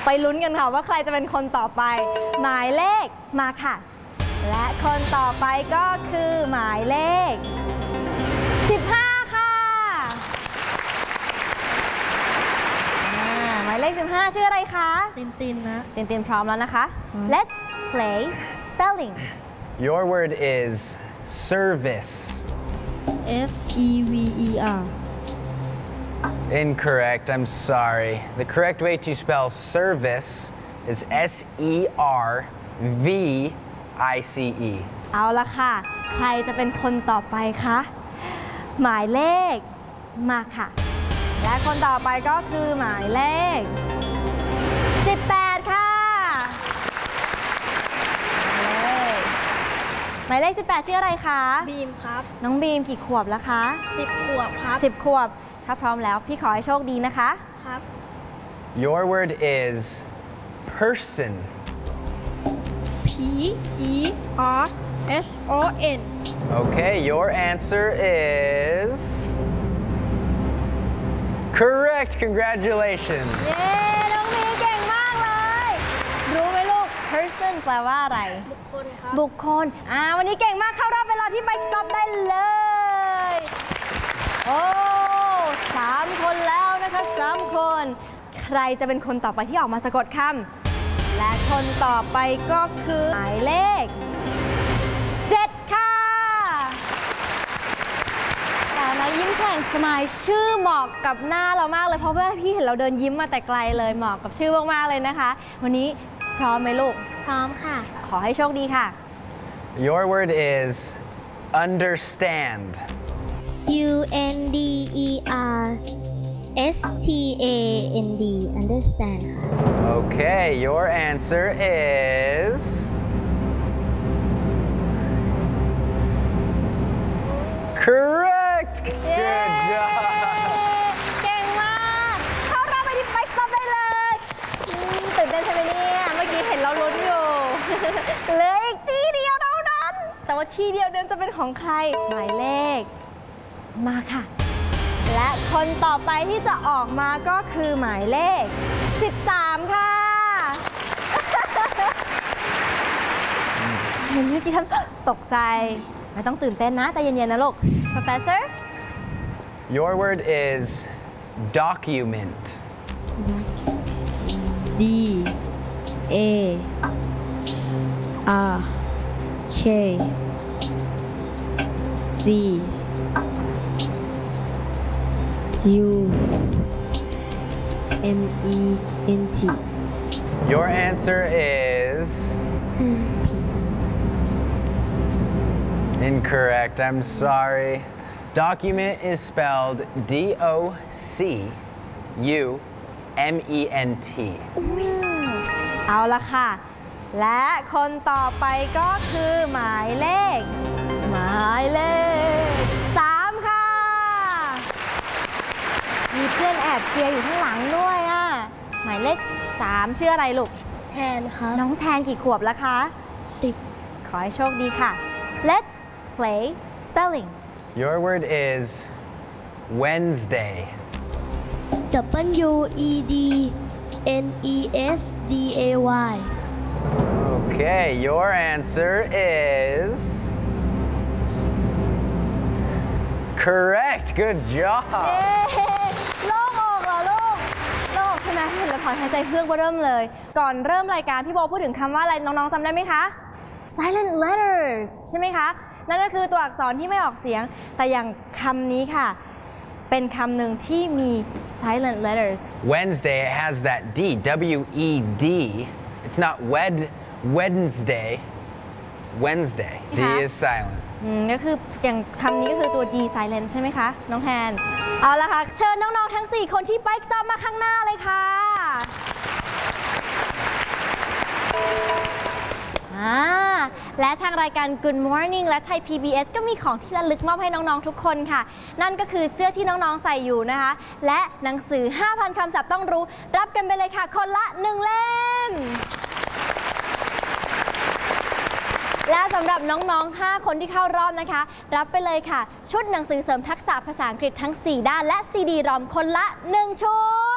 ไปลุ้นกันค่ะว่าใครจะเป็นคนต่อไปหมายเลขมาค่ะและคนต่อไปก็คือหมายเลข15ค่ะหมายเลข15ชื่ออะไรคะตินนะตินพร้อมแล้วนะคะ Let's play spelling Your word is service FEVER Incorrect, I'm sorry. The correct way to spell service is SERVICE. เอาละค่ะใครจะเป็นคนต่อไปคะหมายเลขมาค่ะและคนต่อไปก็คือหมายเลข18ค่ะหมายเลข18ชื่ออะไรคะบีมครับน้องบีมกี่ขวบแล้วคะ 10 ขวบครับ 10 ขวบถ้าพร้อมแล้วพี่ขอให้โชคดีนะคะครับ Your word is person PERSON Okay, your answer is correct. Congratulations. เย้น้องบีมเก่งมากเลยรู้ไหมลูก person แปลว่าอะไรบุคคลครับบุคคลวันนี้เก่งมากเข้ารอบเวลาที่Bike Stopได้เลยโอ้3 คนแล้วนะคะ3 คนใครจะเป็นคนต่อไปที่ออกมาสะกดคำและคนต่อไปก็คือหมายเลข7ค่ะแต่นะยิ้มแฉ่งสมายชื่อเหมาะกับหน้าเรามากเลยเพราะว่าพี่เห็นเราเดินยิ้มมาแต่ไกลเลยเหมาะกับชื่อมากๆเลยนะคะวันนี้พร้อมไหมลูกพร้อมค่ะขอให้โชคดีค่ะ Your word is understand UNDERSTAND understand Okay, your answer is correct. Good job. เก่งมากเข้ารอบไปที่Bike Stopได้เลยตื่นเต้นใช่ไหมเนี่ยเมื่อกี้เห็นเราลุ้นอยู่เหลืออีกที่เดียวเท่านั้นแต่ว่าที่เดียวนั้นจะเป็นของใครหมายเลขมาค่ะและคนต่อไปที่จะออกมาก็คือหมายเลข13ค่ะเห็นเมื่อกี้ท่านตกใจไม่ต้องตื่นเต้นนะใจเย็นๆนะลูก Professor Your word is document DARKUMENT Your answer is incorrect. I'm sorry. Document is spelled DOCUMENT. เอาละค่ะและคนต่อไปก็คือหมายเลข3ค่ะมีเพื่อนแอบเชียร์อยู่ข้างหลังด้วยหมายเลข3ชื่ออะไรลูกแทนครับน้องแทนกี่ขวบแล้วคะ10ขอให้โชคดีค่ะ Let's play spelling Your word is Wednesday WEDNESDAY Okay, your answer is correct. Good job. โล่งอกเหรอลูกโล่งใช่ไหมเห็นแล้วถอนหายใจเพื่อกว่าเริ่มเลยก่อนเริ่มรายการพี่โบพูดถึงคำว่าอะไรน้องๆจำได้ไหมคะ silent letters ใช่ไหมคะนั่นก็คือตัวอักษรที่ไม่ออกเสียงแต่อย่างคำนี้ค่ะเป็นคำหนึ่งที่มี silent letters Wednesday has that D W-E-D It's not Wednesday D is silent ก็คืออย่างคำนี้ก็คือตัว D silent ใช่ไหมคะน้องแทนเอาละค่ะเชิญน้องๆทั้ง4คนที่ Bike Stop มาข้างหน้าเลยค่ะและทางรายการ Good Morning และไทย PBS ก็มีของที่ระลึกมอบให้น้องๆทุกคนค่ะนั่นก็คือเสื้อที่น้องๆใส่อยู่นะคะและหนังสือ 5,000 คำศัพท์ต้องรู้รับกันไปเลยค่ะคนละ1 เล่มและสำหรับน้องๆ5 คนที่เข้ารอบนะคะรับไปเลยค่ะชุดหนังสือเสริมทักษะภาษาอังกฤษทั้ง4 ด้านและซีดีรอมคนละ1 ชุด